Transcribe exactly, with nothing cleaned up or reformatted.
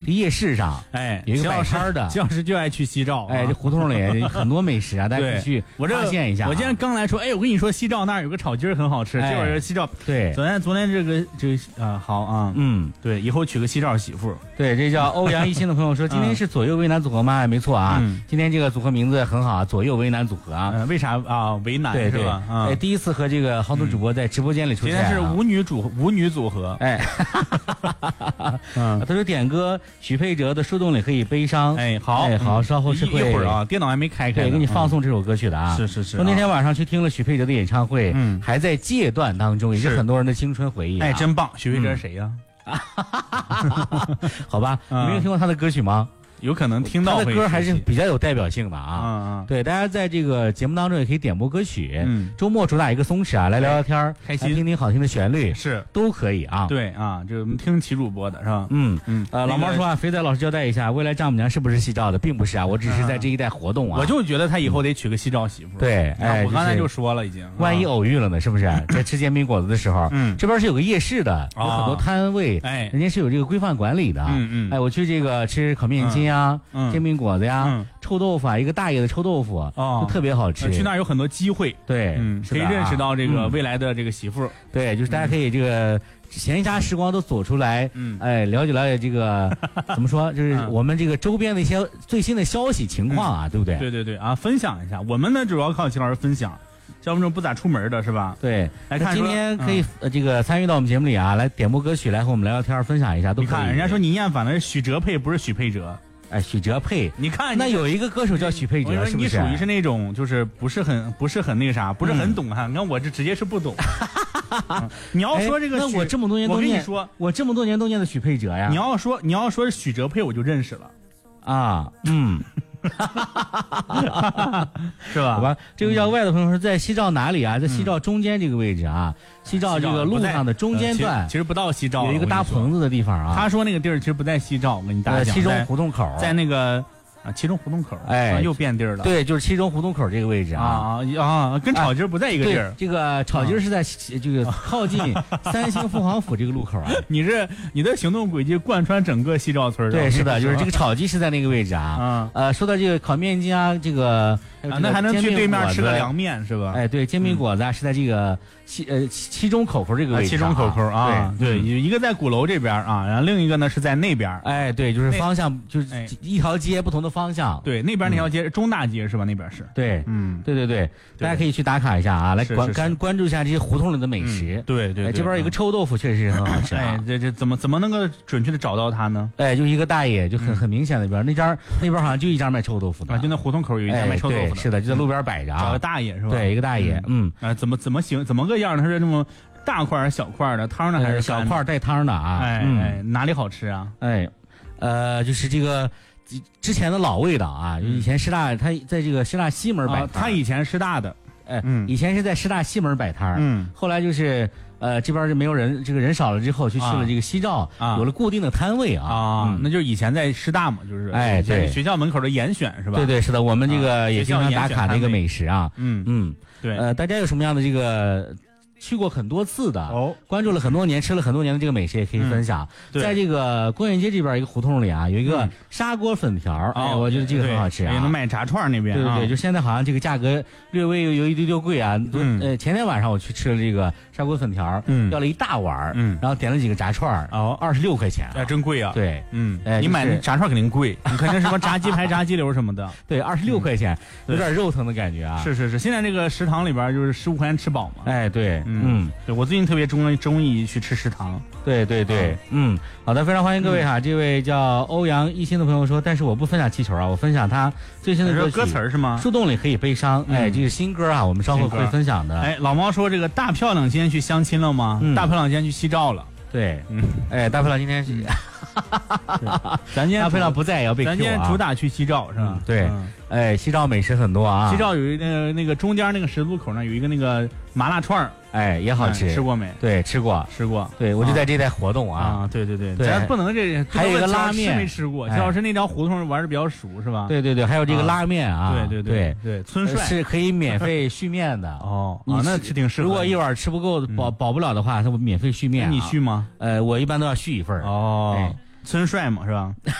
这夜市上， 哎， 有一个摆摊的， 徐老师就爱去西照， 哎，这胡同里很多美食啊，大家可以去发现一下。 我今天刚来说，哎，我跟你说，西照那儿有个炒鸡儿很好吃，这会儿西照。 对， 昨天昨天这个这个啊好啊， 嗯， 对，以后娶个西照媳妇。 对，这叫欧阳一新的朋友说，今天是左右为难组合吗？哎，没错啊， 嗯， 今天这个组合名字很好，左右为难组合啊。 嗯，为啥啊？为难对是吧？啊， 哎，第一次和这个好多主播在直播间里出现。 今天是舞女组舞女组合。 哎，嗯，他说点歌许佩哲的《树洞里可以悲伤》。 哎，好， 哎，好，稍后是会一会儿啊，电脑还没开开， 对，给你放送这首歌曲的啊。 是是是。 说那天晚上去听了许佩哲的演唱会， 嗯， 还在戒断当中，也是很多人的青春回忆。 哎，真棒！许佩哲谁呀？ 好吧，你没有听过他的歌曲吗？ 有可能听到他的歌还是比较有代表性的啊。 嗯嗯， 对，大家在这个节目当中也可以点播歌曲。 嗯， 周末主打一个松弛啊，来聊聊天， 开心， 听听好听的旋律， 是都可以啊。 对啊，就听齐主播的是吧？ 嗯嗯。呃，老毛说啊，肥仔老师交代一下，未来丈母娘是不是西照的，并不是啊，我只是在这一带活动啊。 我就觉得他以后得娶个西照媳妇。 对，哎， 我刚才就说了已经。 万一偶遇了呢，是不是？在吃煎饼果子的时候， 嗯， 这边是有个夜市的，有很多摊位， 哎， 人家是有这个规范管理的。 嗯嗯。 哎，我去这个吃烤面筋啊，煎饼果子呀， 嗯， 臭豆腐啊，一个大爷的臭豆腐哦， 特别好吃。 去那儿有很多机会， 对， 嗯，可以认识到这个未来的这个媳妇。 对，就是大家可以这个闲暇时光都走出来，嗯，哎，了解了解这个怎么说，就是我们这个周边的一些最新的消息情况啊，对不对？ 对对对啊，分享一下。我们呢主要靠齐老师分享。像我们这种不咋出门的是吧？ 对， 来看今天可以、嗯、这个参与到我们节目里啊，来点播歌曲，来和我们聊聊天，分享一下都可以。 你看，人家说你念反了是许哲佩，不是许佩哲。 哎，许哲佩， 你看那有一个歌手叫许佩哲，是不是？ 你属于是那种就是不是很不是很那个啥，不是很懂哈。嗯、你看我这直接是不懂。嗯、你要说这个、 哎，那我这么多年都念， 我跟你说， 我这么多年都念的许佩哲呀。 你要说你要说是许哲佩，我就认识了。 啊，嗯。 是吧？ 好吧，这个叫外的朋友说在西照哪里啊？在西照中间这个位置啊，嗯、西照这个路上的中间段， 呃、其, 其实不到西照， 有一个搭棚子的地方啊。 他说那个地儿其实不在西照，我跟你大家讲， 七中胡同口， 在那个。啊，七中胡同口， 哎， 啊、又变地儿了。 对，就是七中胡同口这个位置啊啊啊，跟炒鸡不在一个地儿。 啊、这个炒鸡是在这个靠近三星凤凰府这个路口啊。 你是你的行动轨迹贯穿整个西照村。 对，是的，就是这个炒鸡是在那个位置啊。嗯，呃，说到这个烤面筋啊，这个啊，那还能去对面吃个凉面是吧？ 哎，对，煎饼果子啊是在这个西呃七中口口这个位置、啊。 七中口口啊，对对，一个在鼓楼这边啊，然后另一个呢是在那边。 哎，对，就是方向就是一条街不同的方向。 对。那边那条街是中大街是吧？那边是对，嗯，对对对，大家可以去打卡一下啊，来关关关注一下这些胡同里的美食。 对对， 这边有一个臭豆腐，确实是很好吃。 哎，这这怎么怎么能够准确的找到它呢？ 哎，就一个大爷，就很很明显那边那家那边好像就一家卖臭豆腐的， 就那胡同口有一家卖臭豆腐的， 是的，就在路边摆着啊。 找个大爷是吧？ 对，一个大爷，嗯， 啊，怎么怎么行？怎么个样呢？他是那么大块还是小块的？汤呢还是小块带汤的啊？ 哎哎，哪里好吃啊？ 哎，呃，就是这个。之前的老味道啊，以前师大他在这个师大西门摆摊、啊， 他以前师大的， 哎，嗯，以前是在师大西门摆摊， 嗯， 后来就是呃这边就没有人，这个人少了之后，就去了这个西照，啊、有了固定的摊位啊， 啊、嗯，那就是以前在师大嘛，就是哎，对， 学校门口的严选是吧？ 对对是的，我们这个也经常打卡那个美食啊， 嗯嗯， 对， 呃，大家有什么样的这个？去过很多次的， 哦， 关注了很多年，吃了很多年的这个美食也可以分享。 嗯、 在这个工业街这边一个胡同里啊，有一个砂锅粉条，嗯、哎，我觉得这个很好吃啊。 也能卖炸串那边， 对对对，就现在好像这个价格略微有有一丢丢贵啊。嗯、呃，前天晚上我去吃了这个砂锅粉条，嗯，要了一大碗，嗯，然后点了几个炸串，哦，二十六块钱， 哎，真贵啊。 对， 嗯， 哎， 你买那炸串肯定贵，你肯定什么炸鸡排、炸鸡柳什么的。 对，二十六块钱，有点肉疼的感觉啊。 是是是，现在这个食堂里边就是十五块钱吃饱嘛。 哎，对，嗯， 对我。最近特别中中意去吃食堂， 对对对，嗯，好的，非常欢迎各位哈。嗯、这位叫欧阳一新的朋友说，但是我不分享气球啊，我分享他最新的歌曲， 歌词儿是吗？ 树洞里可以悲伤，嗯、哎，这是新歌啊，我们稍后会分享的。 哎，老毛说这个大漂亮今天去相亲了吗？嗯、大漂亮今天去西照了。 对，嗯，哎，大漂亮今天是， 咱今天大漂亮不在也要被 Q 啊。 咱今天主打去西照是吧？ 嗯、对。嗯哎，西照美食很多啊！ 西照有一那个那个中间那个十字路口那有一个那个麻辣串儿， 哎，也好吃， 哎、吃过没？ 对，吃过， 吃过。 对，我就在这带活动啊！ 啊，对对对， 对咱不能这还有一个拉面， 吃没吃过？肖老师那条胡同玩的比较熟是吧？ 对对对，还有这个拉面啊！ 对对对对，村帅是可以免费续面的哦。啊，那是挺适合。 如果一碗吃不够饱饱不了的话，他会免费续面。 你续吗？ 呃，我一般都要续一份哦。村帅嘛是吧？